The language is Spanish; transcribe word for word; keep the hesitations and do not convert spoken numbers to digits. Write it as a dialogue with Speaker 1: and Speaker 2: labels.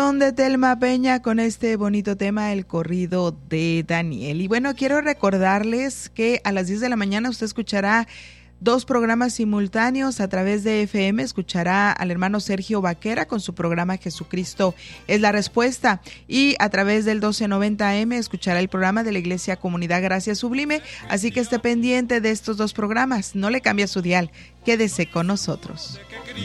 Speaker 1: son de Telma Peña con este bonito tema, el corrido de Daniel. Y bueno, quiero recordarles que a las diez de la mañana usted escuchará dos programas simultáneos a través de F M. Escuchará al hermano Sergio Vaquera con su programa Jesucristo es la Respuesta, y a través del doce noventa A M escuchará el programa de la Iglesia Comunidad Gracia Sublime. Así que esté pendiente de estos dos programas, no le cambie su dial, quédese con nosotros.